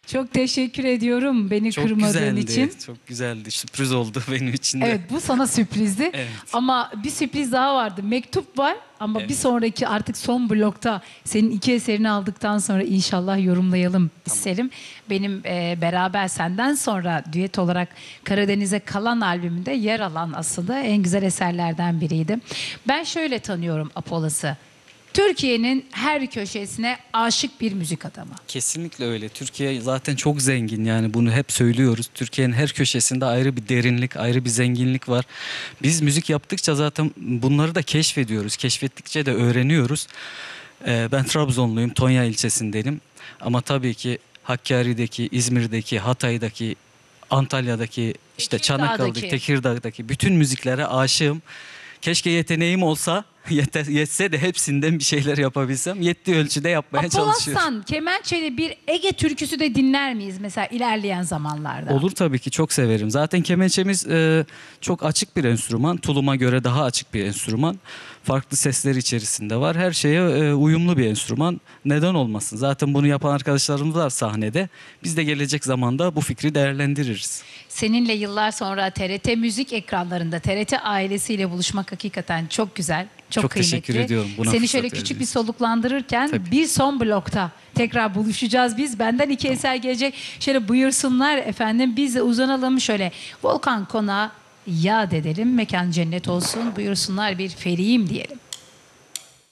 Çok teşekkür ediyorum beni Çok kırmadığın güzeldi. için. Çok güzeldi. Sürpriz oldu benim için de. Evet, bu sana sürprizdi. Evet. Ama bir sürpriz daha vardı. Mektup var ama Evet. bir sonraki artık son blokta senin 2 eserini aldıktan sonra inşallah yorumlayalım isterim. Benim beraber senden sonra düet olarak Karadeniz'e Kalan albümünde yer alan aslında en güzel eserlerden biriydi. Ben şöyle tanıyorum Apolas'ı. Türkiye'nin her köşesine aşık bir müzik adamı. Kesinlikle öyle. Türkiye zaten çok zengin, yani bunu hep söylüyoruz. Türkiye'nin her köşesinde ayrı bir derinlik, ayrı bir zenginlik var. Biz müzik yaptıkça zaten bunları da keşfediyoruz. Keşfettikçe de öğreniyoruz. Ben Trabzonluyum, Tonya ilçesindeyim. Ama tabii ki Hakkari'deki, İzmir'deki, Hatay'daki, Antalya'daki, işte Çanakkale'deki, Tekirdağ'daki bütün müziklere aşığım. Keşke yeteneğim olsa, yetse de hepsinden bir şeyler yapabilsem. Yettiği ölçüde yapmaya çalışıyorum. Apolas'tan kemençeli bir Ege türküsü de dinler miyiz mesela ilerleyen zamanlarda? Olur tabii ki, çok severim. Zaten kemençemiz çok açık bir enstrüman. Tuluma göre daha açık bir enstrüman. Farklı sesler içerisinde var. Her şeye uyumlu bir enstrüman. Neden olmasın? Zaten bunu yapan arkadaşlarımız var sahnede. Biz de gelecek zamanda bu fikri değerlendiririz. Seninle yıllar sonra TRT müzik ekranlarında TRT ailesiyle buluşmak hakikaten çok güzel, çok kıymetli. teşekkür ediyorum buna Seni fırsat şöyle küçük bir verdiğiniz için. soluklandırırken Tabii. bir son blokta tekrar buluşacağız biz. Benden 2 eser gelecek. Şöyle buyursunlar efendim. Biz de uzanalım şöyle Volkan Konağı yad edelim. Mekan cennet olsun. Buyursunlar bir feriyim diyelim.